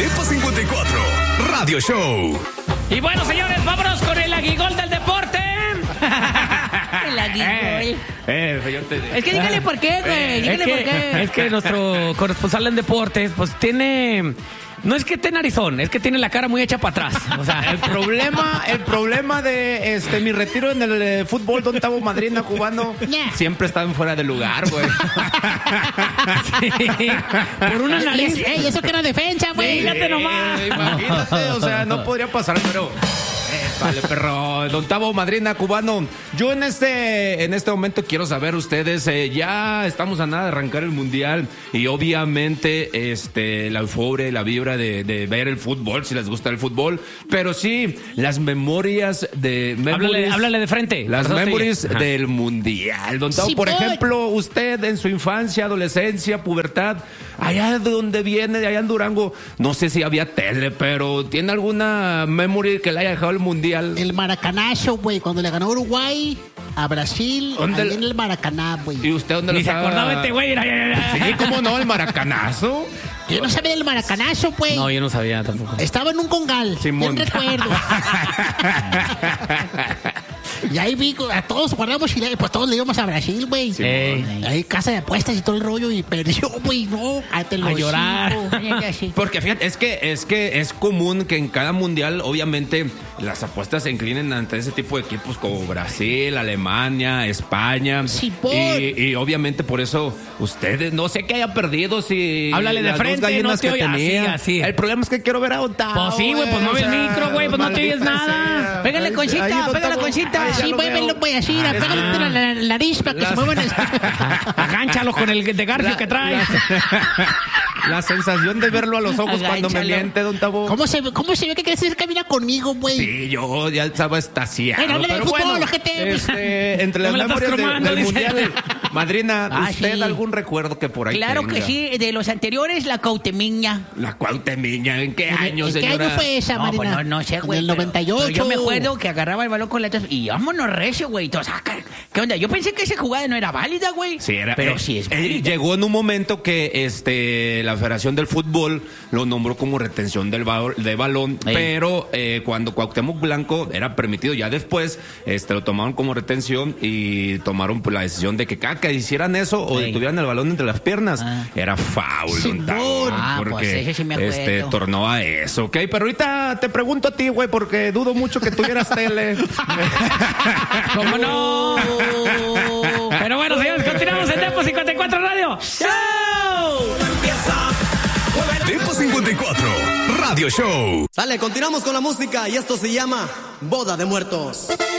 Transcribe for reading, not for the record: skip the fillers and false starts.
Depo 54 Radio Show. Y bueno, señores, vámonos con el aguigol del deporte. El aguigol. Es que dígale por qué, güey. Dígale por qué. Es que nuestro corresponsal en deportes, pues tiene... No es que esté narizón, es que tiene la cara muy hecha para atrás. O sea, el problema de mi retiro en el fútbol, don Tavo Madrina cubano, siempre estaba fuera de lugar, güey. Sí, por una nariz. Ey, eso que era defensa, güey. Fíjate nomás. Imagínate, o sea, no podría pasar, pero... Vale, perro. Don Tavo Madrina cubano, yo en este momento quiero saber ustedes, ya estamos a nada de arrancar el mundial y obviamente la euforia y la vibra de ver el fútbol, si les gusta el fútbol, pero sí, las memorias de... Háblale de frente. Las memories del mundial. Don Tavo, Sí, por ejemplo, usted en su infancia, adolescencia, pubertad, allá de donde viene, de allá en Durango, no sé si había tele, pero ¿tiene alguna memory que le haya dejado el mundial? El maracanazo, güey, cuando le ganó Uruguay a Brasil, ahí en el Maracaná, güey. ¿Y usted dónde lo Ni se estaba? acordaba este güey. Sí, ¿cómo no? El maracanazo. Yo no sabía del maracanazo, güey. No, yo no sabía tampoco. Estaba en un congal, Simón. bien recuerdo. Y ahí vi, a todos guardamos y pues todos le íbamos a Brasil, güey. Ahí casa de apuestas y todo el rollo y perdió, güey, no. A llorar. Porque fíjate, es que es común que en cada mundial, obviamente, las apuestas se inclinen ante ese tipo de equipos como Brasil, Alemania, España. Sí, y obviamente por eso ustedes, no sé qué haya perdido, si háblale de las frente, dos gallinas no te que oye, tenía. así. El problema es que quiero ver a Otavo. Pues sí, güey, pues mueve el micro, güey, pues no te oyes nada. Pégale, Conchita, pégale, Conchita. Sí, muévelo, güey, así, pégale la nariz para que se muevan. Agánchalo con el de Garfio que traes. La sensación de verlo a los ojos cuando me miente, don Tavo. ¿Cómo se ve que quieres camina conmigo, güey? Sí, yo ya estaba estaciado. Habla de pero fútbol, bueno, gente. entre las No me la estás memorias cromando, del dice. mundial, Madrina, ¿usted sí. algún recuerdo que por ahí Claro tenga? que sí, de los anteriores, la Cuauhtemiña. La Cuauhtemiña, ¿en qué año, ¿En qué señora? año fue esa, No, Marina? pues no sé, güey. En el 98. Pero yo me acuerdo que agarraba el balón con letras y vámonos recio, güey. Entonces, ¿qué onda? Yo pensé que esa jugada no era válida, güey. Sí, era. Pero sí es válida. Llegó en un momento que la Federación del Fútbol lo nombró como retención de balón, pero cuando Cuauhtémoc Blanco era permitido, ya después lo tomaron como retención y tomaron pues, la decisión de que cada que hicieran eso o detuvieran el balón entre las piernas, era foul, don Tavo, porque pues ese sí me acuerdo. tornó a eso, ¿ok? Pero ahorita te pregunto a ti, güey, porque dudo mucho que tuvieras tele. ¿Cómo no? Pero bueno, señores, continuamos en Depo 54 Radio. ¡Show! Depo 54 Radio Show. Sale, continuamos con la música y esto se llama Boda de Muertos.